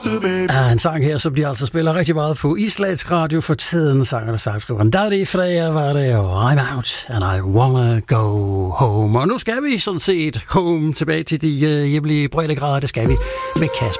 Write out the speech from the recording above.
En sang her, som de altså spiller rigtig meget på Islandsk Radio for tiden, sanger og sangskriveren Daði Freyr var det, og I'm out, and I wanna go home. Og nu skal vi sådan set home tilbage til de hjemlige breddegrader, det skal vi med Kasper.